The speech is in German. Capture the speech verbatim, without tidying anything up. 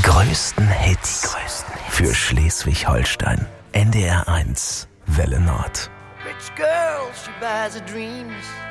größten Hits, die größten Hits. Für Schleswig-Holstein. N D R eins, Welle Nord. Rich girl, she buys her dreams.